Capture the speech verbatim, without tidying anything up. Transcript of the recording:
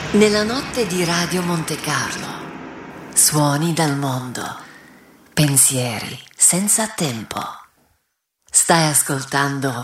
Nella notte di Radio Monte Carlo, suoni dal mondo, pensieri senza tempo. Stai ascoltando